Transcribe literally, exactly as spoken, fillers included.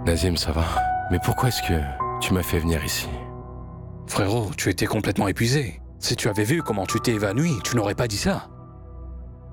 Nazim, ça va? Mais pourquoi est-ce que tu m'as fait venir ici? Frérot, tu étais complètement épuisé. Si tu avais vu comment tu t'es évanoui, tu n'aurais pas dit ça.